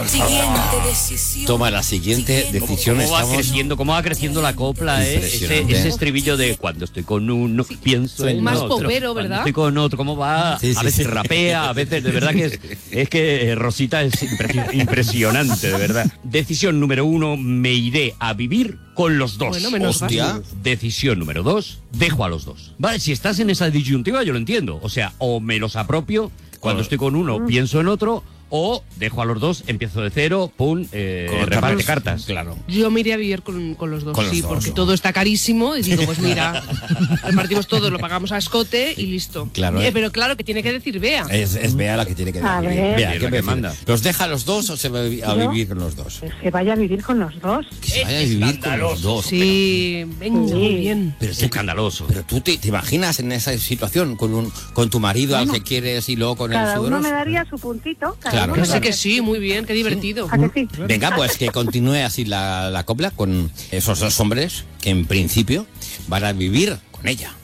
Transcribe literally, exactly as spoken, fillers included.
por favor. Toma la siguiente decisión. ¿Cómo, cómo va Estamos... creciendo, cómo va creciendo la copla, eh? Ese, ese estribillo de cuando estoy con uno, sí, pienso en más otro. popero, ¿verdad? Cuando estoy con otro, ¿cómo va? Sí, sí, a veces sí. rapea, a veces, de verdad que es, es que Rosita es impre- impresionante, de verdad. Decisión número uno, me iré a vivir con los dos. Bueno, menos Hostia. gasto. Decisión número dos, dejo a los dos. Vale, si estás en esa disyuntiva yo lo entiendo. O sea, o me los apropio, cuando Claro. estoy con uno Mm. pienso en otro, o dejo a los dos, empiezo de cero, pum, eh, Con reparte otros. cartas. Claro. Yo me iría a vivir con, con los dos, Con los sí, dos, porque ¿no? todo está carísimo y digo, pues mira, repartimos todo, lo pagamos a escote y listo. Claro, Eh, eh. pero claro, que tiene que decir Bea. Es, es Bea la que tiene que A decidir. ver. Bea, Es ¿qué la que prefiere? manda. ¿Los deja a los dos o se va a vi- a ¿Yo? vivir con los dos? Que se vaya a vivir con los dos. Que se vaya a vivir con los dos. Sí, venga, Sí. muy bien. Pero, Es escandaloso. pero tú te, te imaginas en esa situación con un con tu marido al que quieres y luego con el Cada uno sudoroso. me daría su puntito. Cada Claro. uno Que me sí, que daría- sí, muy bien, qué divertido. ¿A que sí? Venga, pues que continúe así la, la copla con esos dos hombres que en principio van a vivir con ella.